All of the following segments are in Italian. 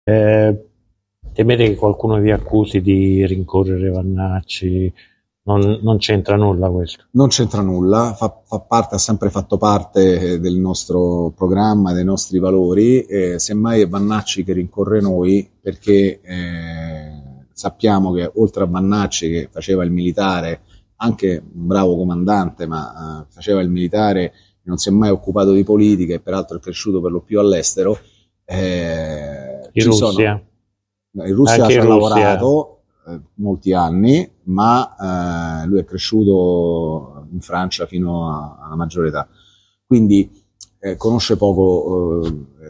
Temete che qualcuno vi accusi di rincorrere Vannacci? Non c'entra nulla questo. Non c'entra nulla, fa parte, ha sempre fatto parte del nostro programma, dei nostri valori, semmai è Vannacci che rincorre noi perché sappiamo che oltre a Vannacci che faceva il militare, anche un bravo comandante, ma faceva il militare, non si è mai occupato di politica e peraltro è cresciuto per lo più all'estero. In Russia? In Russia Anche ci in ha Russia. lavorato molti anni, ma lui è cresciuto in Francia fino alla maggiore età, quindi conosce poco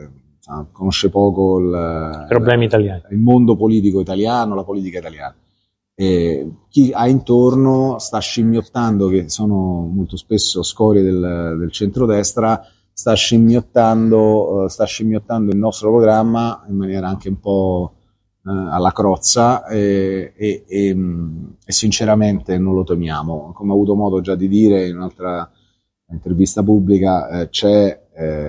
Problemi italiani. il mondo politico italiano, la politica italiana. Chi ha intorno sta scimmiottando, che sono molto spesso scorie del centrodestra, sta scimmiottando il nostro programma in maniera anche un po' alla crozza e sinceramente non lo temiamo. Come ho avuto modo già di dire in un'altra intervista pubblica, c'è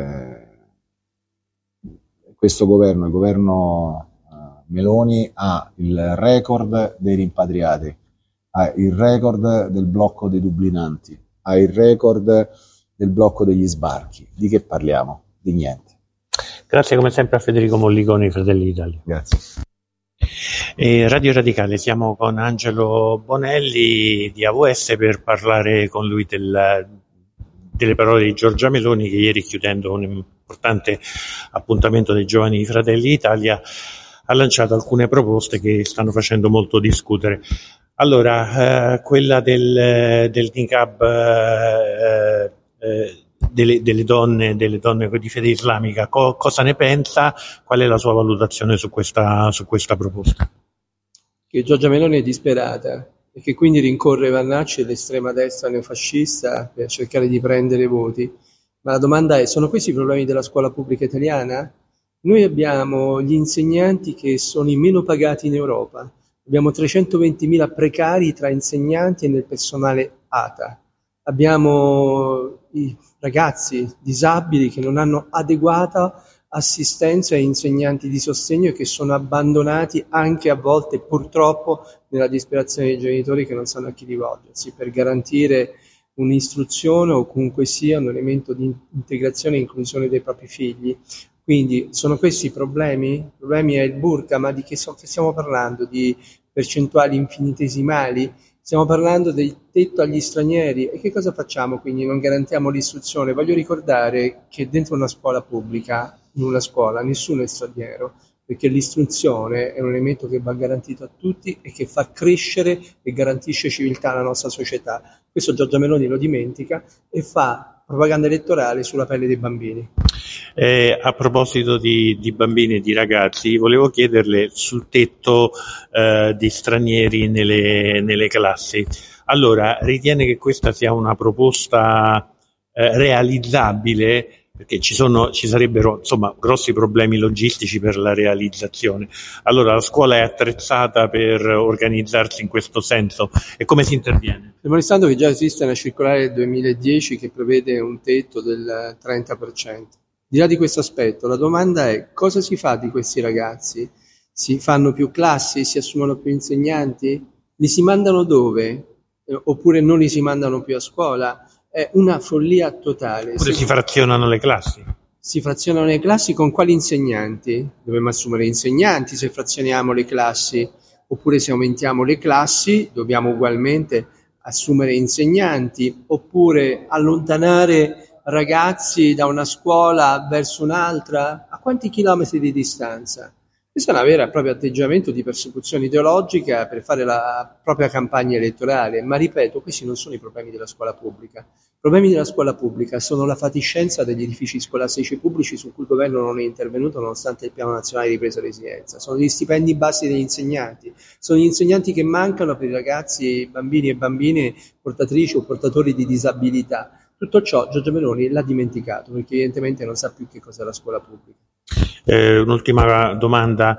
questo governo, il governo Meloni, ha il record dei rimpatriati, ha il record del blocco dei dublinanti, ha il record del blocco degli sbarchi. Di che parliamo? Di niente. Grazie come sempre a Federico Molliconi, Fratelli d'Italia. Grazie. Radio Radicale, siamo con Angelo Bonelli di AVS per parlare con lui delle parole di Giorgia Meloni, che ieri, chiudendo un importante appuntamento dei giovani di Fratelli d'Italia, ha lanciato alcune proposte che stanno facendo molto discutere. Allora, quella del niqab delle donne di fede islamica, cosa ne pensa? Qual è la sua valutazione su questa proposta? Che Giorgia Meloni è disperata e che quindi rincorre Vannacci e l'estrema destra neofascista per cercare di prendere voti. Ma la domanda è: sono questi i problemi della scuola pubblica italiana? Noi abbiamo gli insegnanti che sono i meno pagati in Europa, abbiamo 320.000 precari tra insegnanti e nel personale ATA, abbiamo i ragazzi disabili che non hanno adeguata assistenza e insegnanti di sostegno e che sono abbandonati anche a volte purtroppo nella disperazione dei genitori che non sanno a chi rivolgersi per garantire un'istruzione o comunque sia un elemento di integrazione e inclusione dei propri figli. Quindi sono questi i problemi? Il problema è il burqa, ma di che stiamo parlando? Di percentuali infinitesimali? Stiamo parlando del tetto agli stranieri. E che cosa facciamo quindi? Non garantiamo l'istruzione? Voglio ricordare che dentro una scuola pubblica, in una scuola, nessuno è straniero, perché l'istruzione è un elemento che va garantito a tutti e che fa crescere e garantisce civiltà alla nostra società. Questo Giorgia Meloni lo dimentica e fa propaganda elettorale sulla pelle dei bambini. A proposito di bambini e di ragazzi, volevo chiederle sul tetto di stranieri nelle classi. Allora, ritiene che questa sia una proposta realizzabile? Perché ci sarebbero insomma grossi problemi logistici per la realizzazione. Allora, la scuola è attrezzata per organizzarsi in questo senso, e come si interviene? Fermo restando che già esiste una circolare del 2010 che prevede un tetto del 30%. Di là di questo aspetto, la domanda è: cosa si fa di questi ragazzi? Si fanno più classi? Si assumono più insegnanti? Li si mandano dove? Oppure non li si mandano più a scuola? È una follia totale. Oppure si frazionano le classi? Si frazionano le classi con quali insegnanti? Dovremmo assumere insegnanti se frazioniamo le classi, oppure se aumentiamo le classi dobbiamo ugualmente assumere insegnanti, oppure allontanare ragazzi da una scuola verso un'altra. A quanti chilometri di distanza? Questo è un vero e proprio atteggiamento di persecuzione ideologica per fare la propria campagna elettorale, ma ripeto, questi non sono i problemi della scuola pubblica. I problemi della scuola pubblica sono la fatiscenza degli edifici scolastici pubblici su cui il governo non è intervenuto nonostante il piano nazionale di ripresa e resilienza, sono gli stipendi bassi degli insegnanti, sono gli insegnanti che mancano per i ragazzi, bambini e bambine portatrici o portatori di disabilità. Tutto ciò Giorgia Meloni l'ha dimenticato perché evidentemente non sa più che cos'è la scuola pubblica. Un'ultima domanda: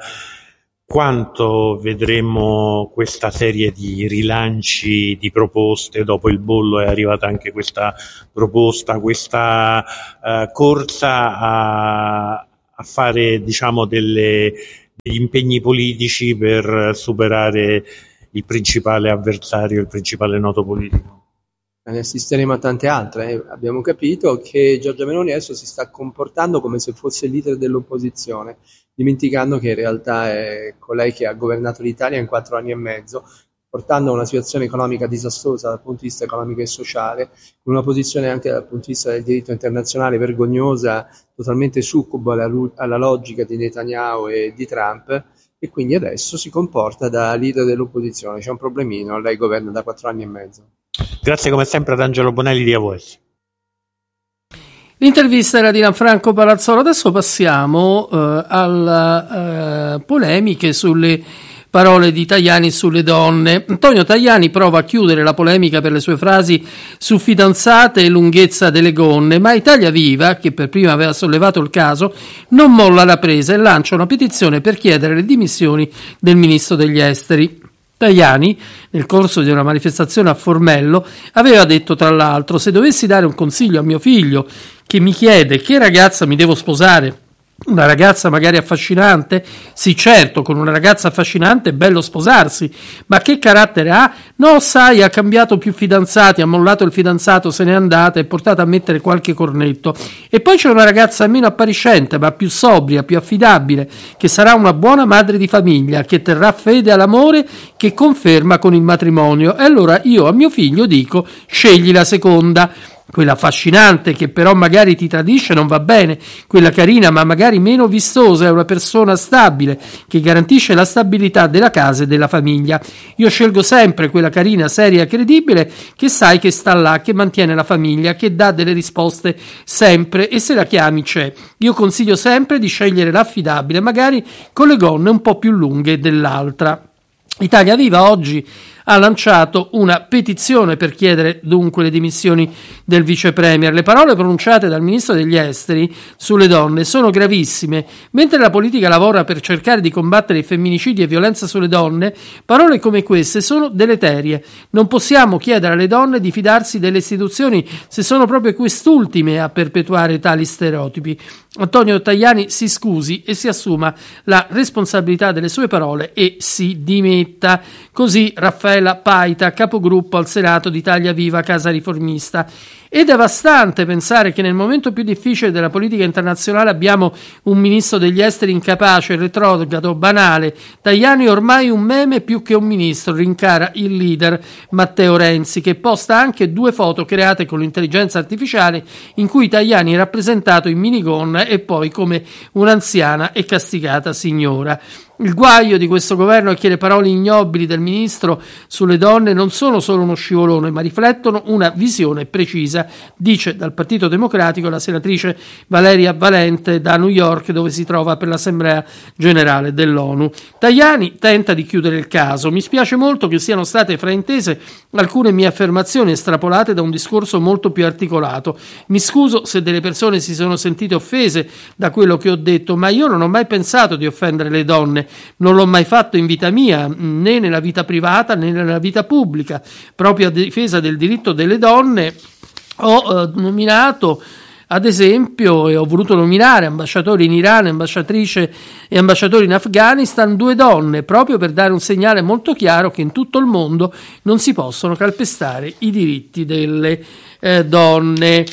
quanto vedremo questa serie di rilanci di proposte? Dopo il bollo è arrivata anche questa proposta, questa corsa a fare, diciamo, delle gli impegni politici per superare il principale avversario, il principale nodo politico. Ne assisteremo a tante altre. Abbiamo capito che Giorgia Meloni adesso si sta comportando come se fosse il leader dell'opposizione, dimenticando che in realtà è colei che ha governato l'Italia in 4 anni e mezzo, portando a una situazione economica disastrosa dal punto di vista economico e sociale, con una posizione anche dal punto di vista del diritto internazionale vergognosa, totalmente succubo alla logica di Netanyahu e di Trump, e quindi adesso si comporta da leader dell'opposizione. C'è un problemino, lei governa da 4 anni e mezzo. Grazie come sempre ad Angelo Bonelli di AWS. L'intervista era di Gianfranco Palazzolo. Adesso passiamo alle polemiche sulle parole di Tajani sulle donne. Antonio Tajani prova a chiudere la polemica per le sue frasi su fidanzate e lunghezza delle gonne, ma Italia Viva, che per prima aveva sollevato il caso, non molla la presa e lancia una petizione per chiedere le dimissioni del ministro degli esteri. Tajani, nel corso di una manifestazione a Formello, aveva detto tra l'altro: se dovessi dare un consiglio a mio figlio che mi chiede che ragazza mi devo sposare, una ragazza magari affascinante, sì certo, con una ragazza affascinante è bello sposarsi, ma che carattere ha? No, sai, ha cambiato più fidanzati, ha mollato il fidanzato, se n'è andata, è portata a mettere qualche cornetto. E poi c'è una ragazza meno appariscente, ma più sobria, più affidabile, che sarà una buona madre di famiglia, che terrà fede all'amore, che conferma con il matrimonio. E allora io a mio figlio dico: scegli la seconda. Quella affascinante che però magari ti tradisce non va bene, quella carina ma magari meno vistosa è una persona stabile che garantisce la stabilità della casa e della famiglia. Io scelgo sempre quella carina, seria e credibile che sai che sta là, che mantiene la famiglia, che dà delle risposte sempre e se la chiami c'è. Io consiglio sempre di scegliere l'affidabile, magari con le gonne un po' più lunghe dell'altra. Italia Viva oggi ha lanciato una petizione per chiedere dunque le dimissioni del vice premier. Le parole pronunciate dal ministro degli esteri sulle donne sono gravissime. Mentre la politica lavora per cercare di combattere i femminicidi e violenza sulle donne, parole come queste sono deleterie. Non possiamo chiedere alle donne di fidarsi delle istituzioni se sono proprio quest'ultime a perpetuare tali stereotipi. Antonio Tajani si scusi e si assuma la responsabilità delle sue parole e si dimetta. Così Raffaella Paita, capogruppo al Senato di Italia Viva Casa Riformista. È devastante pensare che nel momento più difficile della politica internazionale abbiamo un ministro degli esteri incapace, retrogrado, banale. Tajani è ormai un meme più che un ministro, rincara il leader Matteo Renzi, che posta anche 2 foto create con l'intelligenza artificiale in cui Tajani è rappresentato in minigonna e poi come un'anziana e castigata signora. Il guaio di questo governo è che le parole ignobili del ministro sulle donne non sono solo uno scivolone, ma riflettono una visione precisa, dice dal Partito Democratico la senatrice Valeria Valente da New York, dove si trova per l'Assemblea Generale dell'ONU. Tajani tenta di chiudere il caso. Mi spiace molto che siano state fraintese alcune mie affermazioni estrapolate da un discorso molto più articolato. Mi scuso se delle persone si sono sentite offese da quello che ho detto, ma io non ho mai pensato di offendere le donne. Non l'ho mai fatto in vita mia, né nella vita privata né nella vita pubblica. Proprio a difesa del diritto delle donne ho nominato, ad esempio, e ho voluto nominare ambasciatori in Iran, ambasciatrice e ambasciatori in Afghanistan, 2 donne, proprio per dare un segnale molto chiaro che in tutto il mondo non si possono calpestare i diritti delle donne.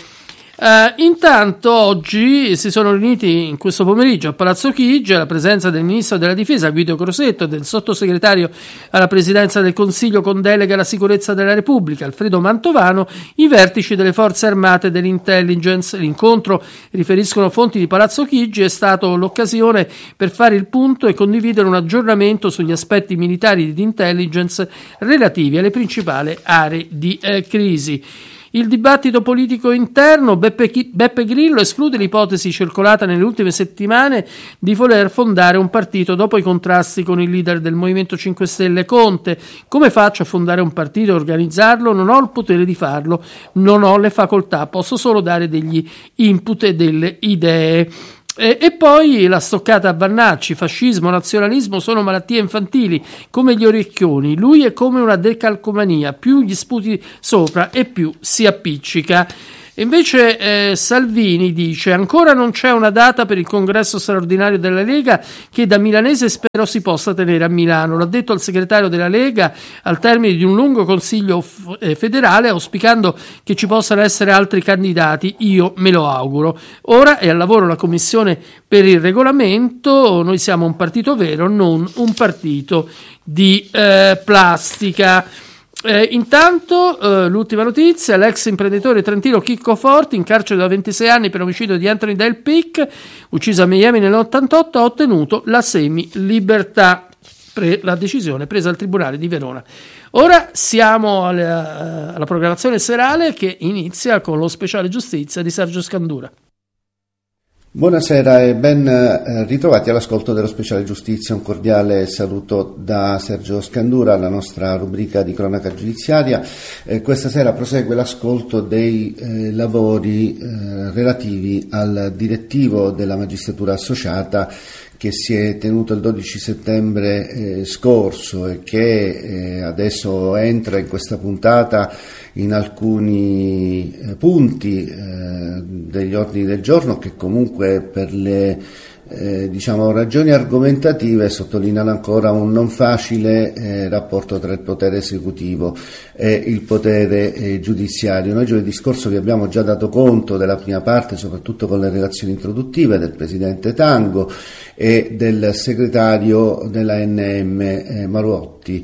Intanto oggi si sono riuniti in questo pomeriggio a Palazzo Chigi, alla presenza del ministro della difesa Guido Crosetto e del sottosegretario alla presidenza del Consiglio con delega alla sicurezza della Repubblica Alfredo Mantovano, i vertici delle forze armate e dell'intelligence. L'incontro, riferiscono fonti di Palazzo Chigi, è stato l'occasione per fare il punto e condividere un aggiornamento sugli aspetti militari di intelligence relativi alle principali aree di crisi. Il dibattito politico interno, Beppe Grillo esclude l'ipotesi circolata nelle ultime settimane di voler fondare un partito dopo i contrasti con il leader del Movimento 5 Stelle Conte. Come faccio a fondare un partito e organizzarlo? Non ho il potere di farlo, non ho le facoltà, posso solo dare degli input e delle idee. E poi la stoccata a Vannacci: fascismo, nazionalismo sono malattie infantili come gli orecchioni, lui è come una decalcomania, più gli sputi sopra e più si appiccica. E invece Salvini dice: ancora non c'è una data per il congresso straordinario della Lega, che da milanese spero si possa tenere a Milano. L'ha detto il segretario della Lega al termine di un lungo consiglio federale, auspicando che ci possano essere altri candidati. Io me lo auguro. Ora è al lavoro la Commissione per il regolamento. Noi siamo un partito vero, non un partito di plastica. Intanto l'ultima notizia: l'ex imprenditore trentino Chicco Forti, in carcere da 26 anni per omicidio di Anthony Del Pic, ucciso a Miami nell'88, ha ottenuto la semi-libertà. La decisione presa al Tribunale di Verona. Ora siamo alla programmazione serale, che inizia con lo speciale giustizia di Sergio Scandura. Buonasera e ben ritrovati all'ascolto dello speciale giustizia. Un cordiale saluto da Sergio Scandura, la nostra rubrica di cronaca giudiziaria. Questa sera prosegue l'ascolto dei lavori relativi al direttivo della magistratura associata, che si è tenuto il 12 settembre scorso e che adesso entra in questa puntata in alcuni punti degli ordini del giorno, che comunque per le ragioni argomentative sottolineano ancora un non facile rapporto tra il potere esecutivo e il potere giudiziario. Noi giovedì scorso vi abbiamo già dato conto della prima parte, soprattutto con le relazioni introduttive del presidente Tango e del segretario dell'ANM Maruotti.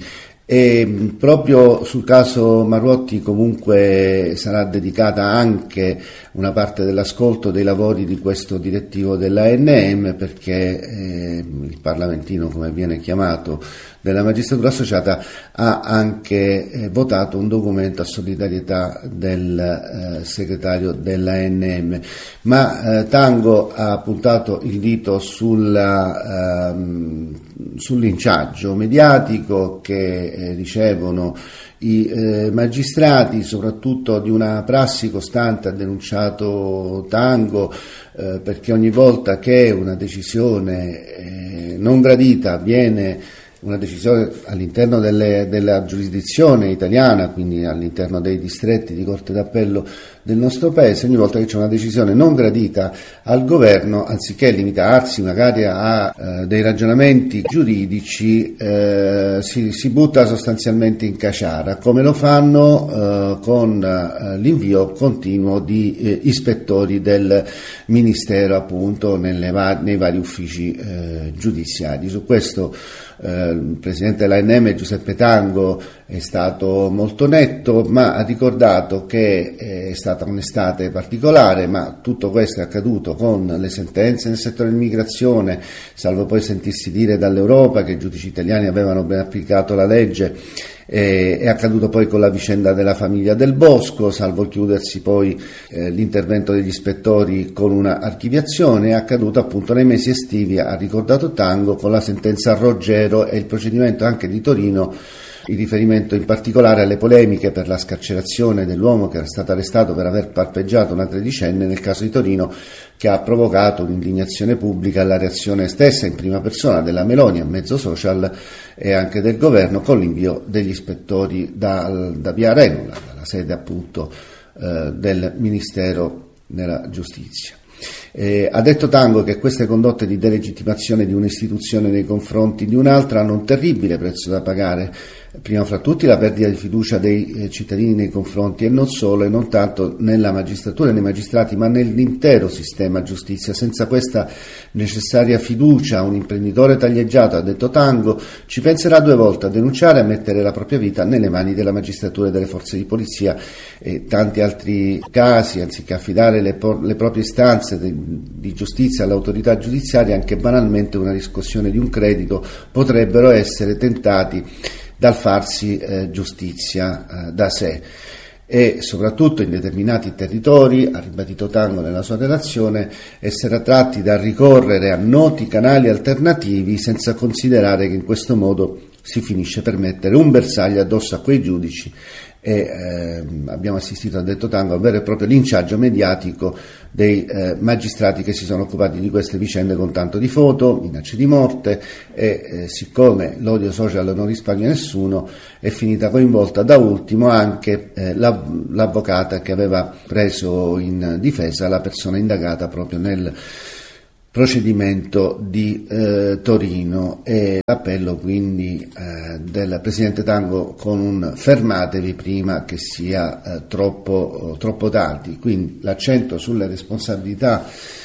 E proprio sul caso Maruotti comunque sarà dedicata anche una parte dell'ascolto dei lavori di questo direttivo dell'ANM, perché il parlamentino, come viene chiamato, della magistratura associata ha anche votato un documento a solidarietà del segretario dell'ANM. Ma Tango ha puntato il dito sul linciaggio mediatico che ricevono i magistrati, soprattutto di una prassi costante, ha denunciato Tango, perché ogni volta che una decisione non gradita viene, una decisione all'interno della giurisdizione italiana, quindi all'interno dei distretti di Corte d'Appello del nostro Paese, ogni volta che c'è una decisione non gradita al governo, anziché limitarsi magari a dei ragionamenti giuridici, si butta sostanzialmente in caciara, come lo fanno con l'invio continuo di ispettori del Ministero, appunto, nei vari uffici giudiziari. Su questo il presidente dell'ANM Giuseppe Tango è stato molto netto, ma ha ricordato che è stata un'estate particolare, ma tutto questo è accaduto con le sentenze nel settore dell'immigrazione, salvo poi sentirsi dire dall'Europa che i giudici italiani avevano ben applicato la legge. È accaduto poi con la vicenda della famiglia Del Bosco, salvo chiudersi poi l'intervento degli ispettori con una archiviazione. È accaduto appunto nei mesi estivi, ha ricordato Tango, con la sentenza Roggero e il procedimento anche di Torino, in riferimento in particolare alle polemiche per la scarcerazione dell'uomo che era stato arrestato per aver palpeggiato una tredicenne nel caso di Torino, che ha provocato un'indignazione pubblica e la reazione stessa in prima persona della Meloni a mezzo social e anche del governo, con l'invio degli ispettori da via Arenula, dalla sede appunto del Ministero della Giustizia. Ha detto Tango che queste condotte di delegittimazione di un'istituzione nei confronti di un'altra hanno un terribile prezzo da pagare, prima fra tutti la perdita di fiducia dei cittadini nei confronti, e non solo e non tanto nella magistratura e nei magistrati, ma nell'intero sistema giustizia. Senza questa necessaria fiducia un imprenditore taglieggiato, ha detto Tango, ci penserà due volte a denunciare e a mettere la propria vita nelle mani della magistratura e delle forze di polizia. E tanti altri casi, anziché affidare le proprie istanze di giustizia all'autorità giudiziaria, anche banalmente una riscossione di un credito, potrebbero essere tentati dal farsi giustizia da sé. E soprattutto in determinati territori, ha ribadito Tango nella sua relazione, essere attratti da ricorrere a noti canali alternativi, senza considerare che in questo modo si finisce per mettere un bersaglio addosso a quei giudici. E abbiamo assistito, ha detto Tango, a un vero e proprio linciaggio mediatico dei magistrati che si sono occupati di queste vicende con tanto di foto, minacce di morte e siccome l'odio social non risparmia nessuno, è finita coinvolta da ultimo anche l'avvocata che aveva preso in difesa la persona indagata proprio nel procedimento di Torino, e l'appello quindi del Presidente Tango con un fermatevi prima che sia troppo tardi. Quindi l'accento sulle responsabilità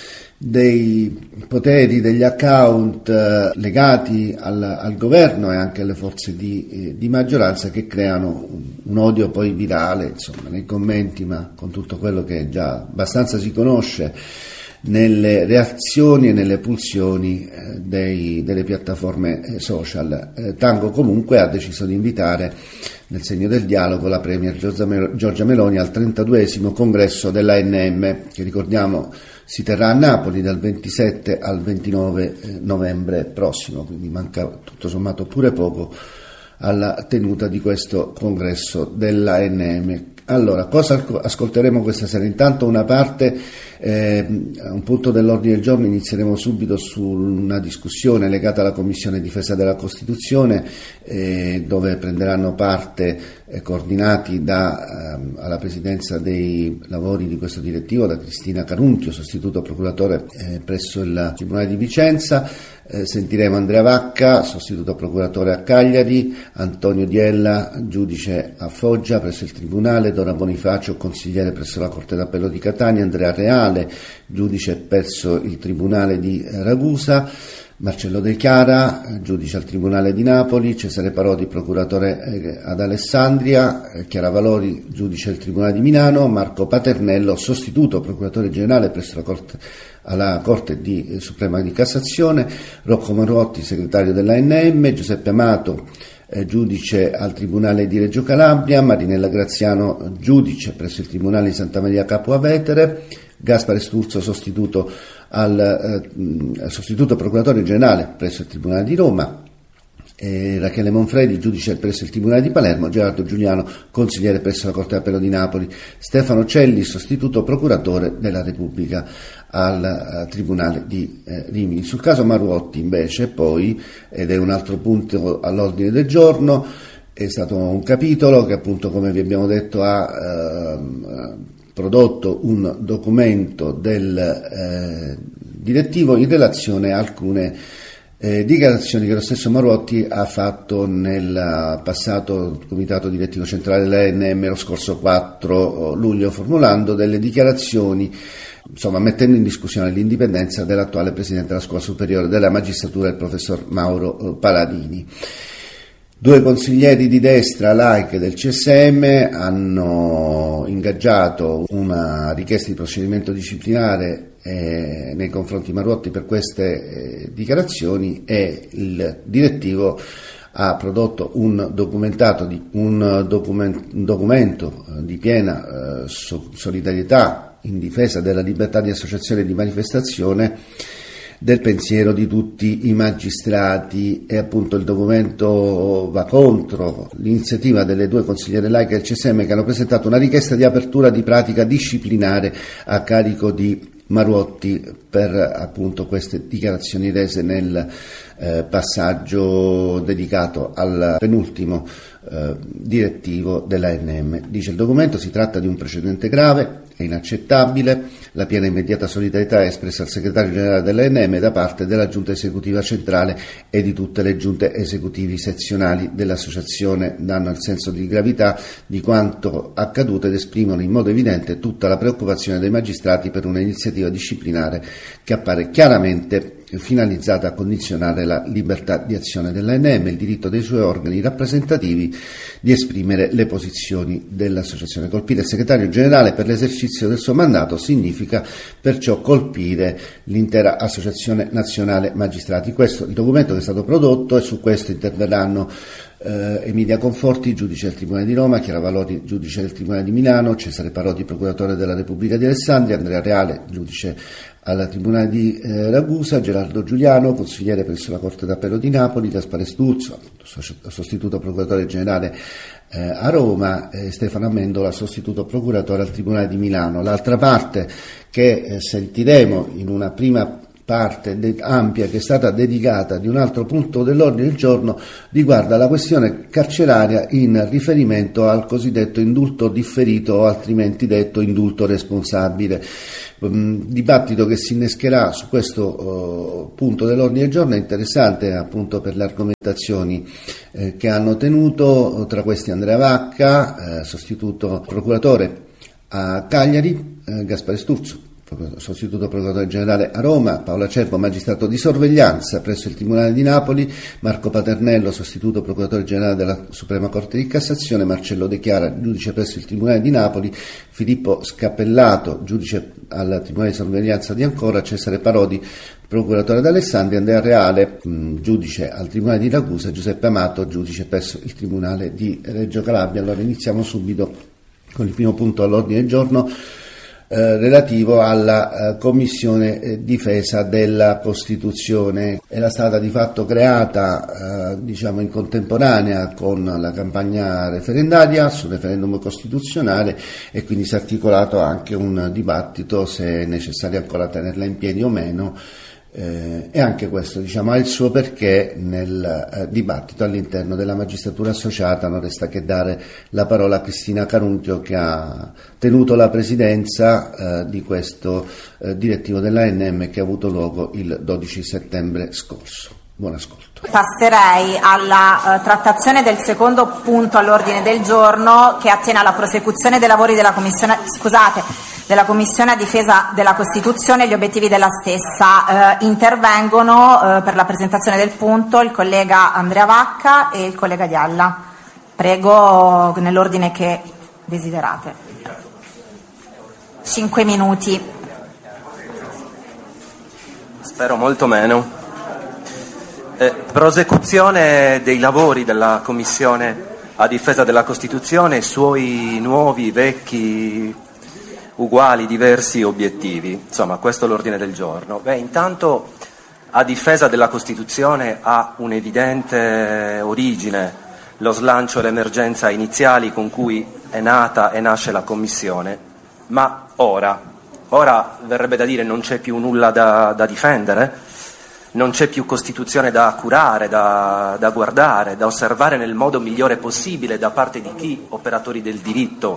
dei poteri, degli account legati al governo e anche alle forze di maggioranza, che creano un odio poi virale, insomma, nei commenti, ma con tutto quello che già abbastanza si conosce nelle reazioni e nelle pulsioni delle piattaforme social. Tango comunque ha deciso di invitare, nel segno del dialogo, la Premier Giorgia Meloni al 32esimo congresso dell'ANM, che ricordiamo si terrà a Napoli dal 27 al 29 novembre prossimo, quindi manca tutto sommato pure poco alla tenuta di questo congresso dell'ANM. Allora, cosa ascolteremo questa sera? Intanto una parte, un punto dell'ordine del giorno, inizieremo subito su una discussione legata alla Commissione Difesa della Costituzione, dove prenderanno parte, coordinati alla presidenza dei lavori di questo direttivo da Cristina Caruntio, sostituto procuratore presso il Tribunale di Vicenza. Sentiremo Andrea Vacca, sostituto procuratore a Cagliari, Antonio Diella, giudice a Foggia presso il Tribunale, Dora Bonifacio, consigliere presso la Corte d'Appello di Catania, Andrea Reale, giudice presso il Tribunale di Ragusa, Marcello De Chiara, giudice al Tribunale di Napoli, Cesare Parodi, procuratore ad Alessandria, Chiara Valori, giudice al Tribunale di Milano, Marco Paternello, sostituto procuratore generale presso alla Corte di Suprema di Cassazione, Rocco Marotti, segretario dell'ANM, Giuseppe Amato, giudice al Tribunale di Reggio Calabria, Marinella Graziano, giudice presso il Tribunale di Santa Maria Capua Vetere, Gaspare Sturzo, sostituto procuratore generale presso il Tribunale di Roma, Rachele Monfredi, giudice presso il Tribunale di Palermo, Gerardo Giuliano, consigliere presso la Corte d'Appello di Napoli, Stefano Celli, sostituto procuratore della Repubblica al Tribunale di Rimini. Sul caso Maruotti invece poi, ed è un altro punto all'ordine del giorno, è stato un capitolo che appunto, come vi abbiamo detto, ha prodotto un documento del direttivo in relazione a alcune dichiarazioni che lo stesso Marotti ha fatto nel passato Comitato Direttivo Centrale dell'ANM lo scorso 4 luglio, formulando delle dichiarazioni, insomma mettendo in discussione l'indipendenza dell'attuale Presidente della Scuola Superiore della Magistratura, il professor Mauro Paladini. 2 consiglieri di destra laiche del CSM hanno ingaggiato una richiesta di procedimento disciplinare nei confronti di Marotti per queste dichiarazioni, e il direttivo ha prodotto un documento di piena solidarietà in difesa della libertà di associazione e di manifestazione del pensiero di tutti i magistrati, e appunto il documento va contro l'iniziativa delle 2 consigliere laiche del CSM che hanno presentato una richiesta di apertura di pratica disciplinare a carico di Marotti per appunto queste dichiarazioni rese nel passaggio dedicato al penultimo direttivo dell'ANM. Dice il documento: si tratta di un precedente grave, è inaccettabile, la piena e immediata solidarietà è espressa al segretario generale dell'ANM da parte della giunta esecutiva centrale e di tutte le giunte esekutivi sezionali dell'associazione, danno il senso di gravità di quanto accaduto ed esprimono in modo evidente tutta la preoccupazione dei magistrati per un'iniziativa disciplinare che appare chiaramente finalizzata a condizionare la libertà di azione dell'ANM e il diritto dei suoi organi rappresentativi di esprimere le posizioni dell'associazione. Colpire il segretario generale per l'esercizio del suo mandato significa perciò colpire l'intera Associazione Nazionale Magistrati. Questo è il documento che è stato prodotto, e su questo interverranno Emilia Conforti, giudice del Tribunale di Roma, Chiara Valori, giudice del Tribunale di Milano, Cesare Parodi, procuratore della Repubblica di Alessandria, Andrea Reale, giudice al Tribunale di Ragusa, Gerardo Giuliano, consigliere presso la Corte d'Appello di Napoli, Gaspare Sturzo, sostituto procuratore generale a Roma, Stefano Amendola, sostituto procuratore al Tribunale di Milano. L'altra parte che sentiremo in una prima parte ampia che è stata dedicata di un altro punto dell'ordine del giorno riguarda la questione carceraria in riferimento al cosiddetto indulto differito o altrimenti detto indulto responsabile. Dibattito che si innescherà su questo punto dell'ordine del giorno è interessante appunto per le argomentazioni che hanno tenuto, tra questi Andrea Vacca, sostituto procuratore a Cagliari, Gaspare Sturzo, sostituto procuratore generale a Roma, Paola Cervo, magistrato di sorveglianza presso il Tribunale di Napoli, Marco Paternello, sostituto procuratore generale della Suprema Corte di Cassazione, Marcello De Chiara, giudice presso il Tribunale di Napoli, Filippo Scappellato, giudice al Tribunale di sorveglianza di Ancora, Cesare Parodi, procuratore ad Alessandria, Andrea Reale, giudice al Tribunale di Ragusa, Giuseppe Amato, giudice presso il Tribunale di Reggio Calabria. Allora iniziamo subito con il primo punto all'ordine del giorno, relativo alla Commissione Difesa della Costituzione. Era stata di fatto creata in contemporanea con la campagna referendaria sul referendum costituzionale e quindi si è articolato anche un dibattito se è necessario ancora tenerla in piedi o meno. E anche questo ha il suo perché nel dibattito all'interno della magistratura associata. Non resta che dare la parola a Cristina Carunchio, che ha tenuto la presidenza di questo direttivo dell'ANM che ha avuto luogo il 12 settembre scorso. Buon ascolto. Passerei alla trattazione del secondo punto all'ordine del giorno, che attiene alla prosecuzione dei lavori della Commissione a difesa della Costituzione e gli obiettivi della stessa. Intervengono per la presentazione del punto il collega Andrea Vacca e il collega Dialla. Prego, nell'ordine che desiderate. 5 minuti. Spero molto meno. Prosecuzione dei lavori della Commissione a difesa della Costituzione e suoi nuovi, vecchi, uguali, diversi obiettivi. Insomma, questo è l'ordine del giorno. Intanto a difesa della Costituzione ha un'evidente origine lo slancio e l'emergenza iniziali con cui è nata e nasce la Commissione, ma ora verrebbe da dire non c'è più nulla da difendere. Non c'è più Costituzione da curare, da guardare, da osservare nel modo migliore possibile da parte di chi, operatori del diritto,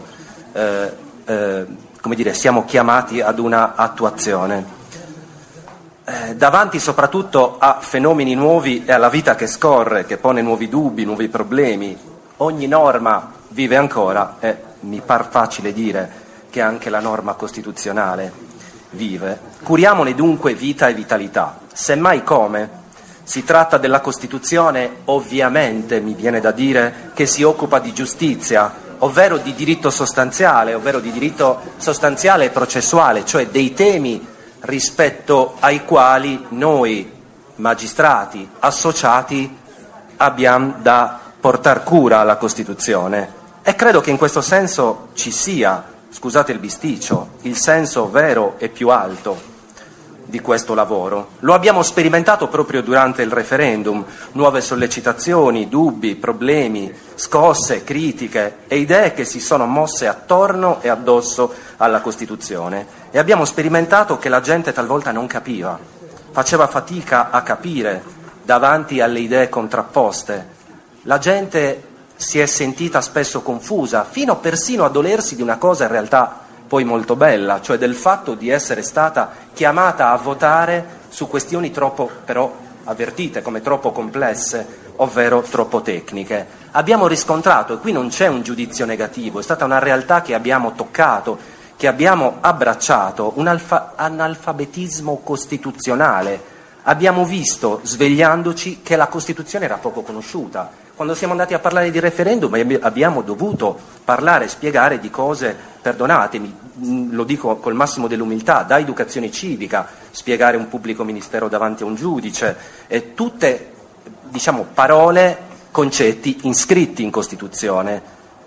siamo chiamati ad una attuazione. Davanti soprattutto a fenomeni nuovi e alla vita che scorre, che pone nuovi dubbi, nuovi problemi, ogni norma vive ancora e mi par facile dire che anche la norma costituzionale vive. Curiamone dunque vita e vitalità. Semmai come? Si tratta della Costituzione, ovviamente mi viene da dire, che si occupa di giustizia, ovvero di diritto sostanziale e processuale, cioè dei temi rispetto ai quali noi, magistrati associati, abbiamo da portar cura alla Costituzione. E credo che in questo senso ci sia, scusate il bisticcio, il senso vero e più alto di questo lavoro. Lo abbiamo sperimentato proprio durante il referendum, nuove sollecitazioni, dubbi, problemi, scosse, critiche e idee che si sono mosse attorno e addosso alla Costituzione, e abbiamo sperimentato che la gente talvolta non capiva, faceva fatica a capire davanti alle idee contrapposte. La gente si è sentita spesso confusa, fino persino a dolersi di una cosa in realtà poi molto bella, cioè del fatto di essere stata chiamata a votare su questioni troppo però avvertite come troppo complesse, ovvero troppo tecniche. Abbiamo riscontrato, e qui non c'è un giudizio negativo, è stata una realtà che abbiamo toccato, che abbiamo abbracciato, un analfabetismo costituzionale. Abbiamo visto, svegliandoci, che la Costituzione era poco conosciuta. Quando siamo andati a parlare di referendum abbiamo dovuto parlare e spiegare di cose, perdonatemi, lo dico col massimo dell'umiltà, da educazione civica, spiegare un pubblico ministero davanti a un giudice, e tutte, parole, concetti iscritti in Costituzione.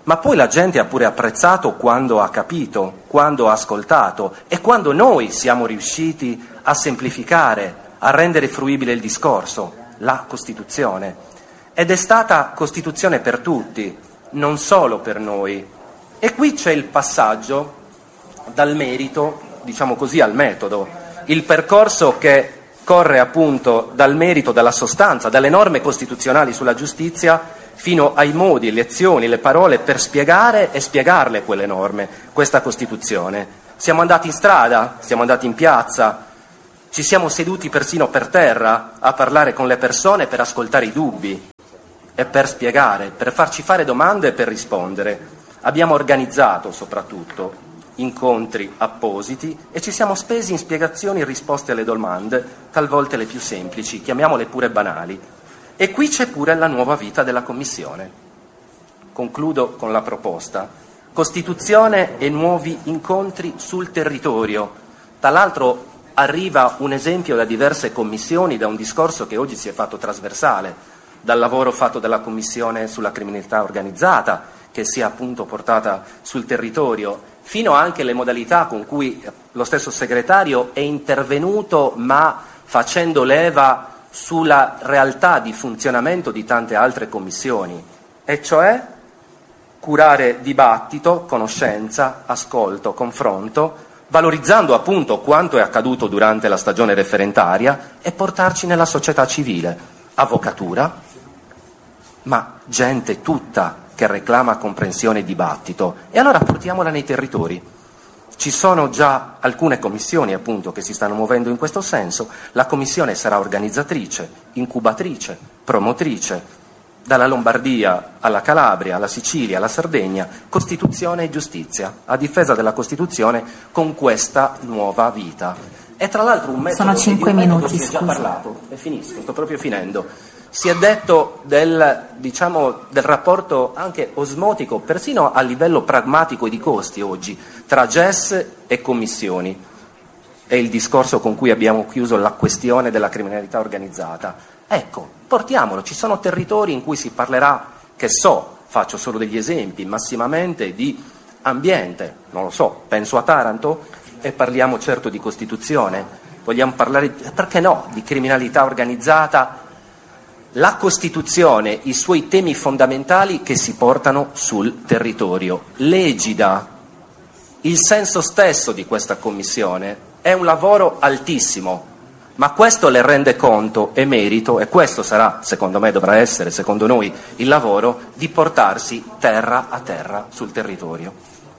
ma poi la gente ha pure apprezzato quando ha capito, quando ha ascoltato e quando noi siamo riusciti a semplificare, a rendere fruibile il discorso, la Costituzione. Ed è stata Costituzione per tutti, non solo per noi. E qui c'è il passaggio dal merito, diciamo così, al metodo, il percorso che corre appunto dal merito, dalla sostanza, dalle norme costituzionali sulla giustizia, fino ai modi, le azioni, le parole per spiegare e spiegarle quelle norme, questa Costituzione. Siamo andati in strada, siamo andati in piazza, ci siamo seduti persino per terra a parlare con le persone per ascoltare i dubbi e per spiegare, per farci fare domande e per rispondere. Abbiamo organizzato soprattutto incontri appositi e ci siamo spesi in spiegazioni e risposte alle domande, talvolta le più semplici, chiamiamole pure banali. E qui c'è pure la nuova vita della Commissione. Concludo con la proposta. Costituzione e nuovi incontri sul territorio. Tra l'altro arriva un esempio da diverse commissioni, da un discorso che oggi si è fatto trasversale, dal lavoro fatto dalla Commissione sulla criminalità organizzata, che si è appunto portata sul territorio, fino anche alle modalità con cui lo stesso segretario è intervenuto, ma facendo leva sulla realtà di funzionamento di tante altre commissioni, e cioè curare dibattito, conoscenza, ascolto, confronto, valorizzando appunto quanto è accaduto durante la stagione referendaria e portarci nella società civile, avvocatura, ma gente tutta che reclama comprensione e dibattito, e allora portiamola nei territori. Ci sono già alcune commissioni appunto che si stanno muovendo in questo senso. La Commissione sarà organizzatrice, incubatrice, promotrice, dalla Lombardia alla Calabria, alla Sicilia, alla Sardegna, Costituzione e giustizia, a difesa della Costituzione con questa nuova vita. E tra l'altro un metodo, sono 5 minuti, si è già parlato, e finisco, sto proprio finendo. Si è detto del rapporto anche osmotico, persino a livello pragmatico e di costi oggi, tra GES e commissioni. È il discorso con cui abbiamo chiuso la questione della criminalità organizzata. Ecco, portiamolo, ci sono territori in cui si parlerà, che so, faccio solo degli esempi, massimamente di ambiente, non lo so, penso a Taranto e parliamo certo di Costituzione, vogliamo parlare, perché no, di criminalità organizzata. La Costituzione, i suoi temi fondamentali che si portano sul territorio, l'egida, il senso stesso di questa Commissione è un lavoro altissimo, ma questo le rende conto e merito, e questo sarà, secondo me, dovrà essere, secondo noi, il lavoro di portarsi terra a terra sul territorio.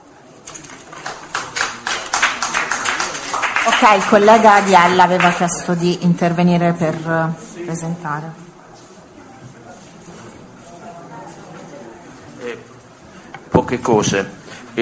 Ok, il collega Adiella aveva chiesto di intervenire per presentare. Poche cose.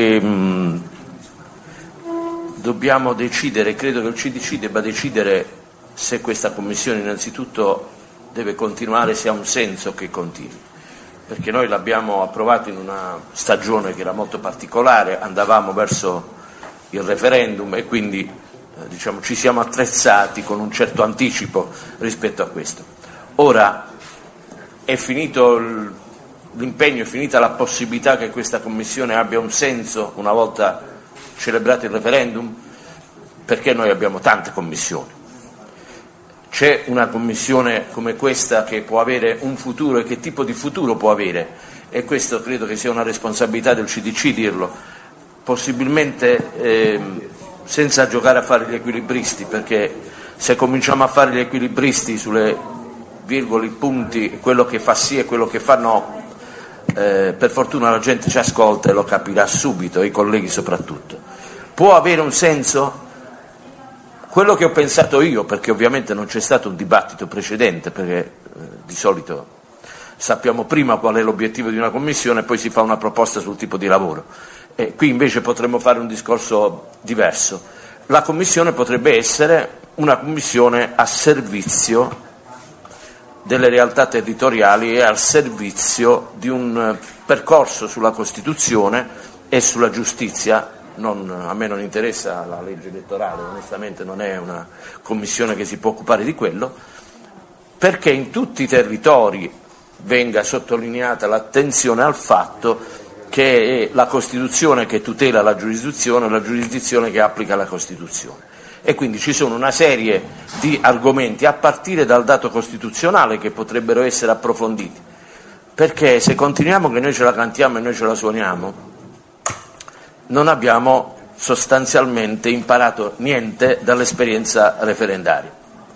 Dobbiamo decidere, credo che il CDC debba decidere se questa commissione innanzitutto deve continuare, se ha un senso che continui, perché noi l'abbiamo approvato in una stagione che era molto particolare, andavamo verso il referendum e quindi ci siamo attrezzati con un certo anticipo rispetto a questo. Ora è finito l'impegno, è finita la possibilità che questa Commissione abbia un senso una volta celebrato il referendum, perché noi abbiamo tante commissioni. C'è una commissione come questa che può avere un futuro, e che tipo di futuro può avere, e questo credo che sia una responsabilità del CDC dirlo, possibilmente senza giocare a fare gli equilibristi, perché se cominciamo a fare gli equilibristi sulle virgole, i punti, quello che fa sì e quello che fa no, per fortuna la gente ci ascolta e lo capirà subito, i colleghi soprattutto. Può avere un senso? Quello che ho pensato io, perché ovviamente non c'è stato un dibattito precedente, perché di solito sappiamo prima qual è l'obiettivo di una commissione e poi si fa una proposta sul tipo di lavoro. Qui invece potremmo fare un discorso diverso. La commissione potrebbe essere una commissione a servizio delle realtà territoriali e al servizio di un percorso sulla Costituzione e sulla giustizia. A me non interessa la legge elettorale, onestamente non è una commissione che si può occupare di quello, perché in tutti i territori venga sottolineata l'attenzione al fatto che è la Costituzione che tutela la giurisdizione che applica la Costituzione. E quindi ci sono una serie di argomenti, a partire dal dato costituzionale, che potrebbero essere approfonditi, perché se continuiamo che noi ce la cantiamo e noi ce la suoniamo, non abbiamo sostanzialmente imparato niente dall'esperienza referendaria.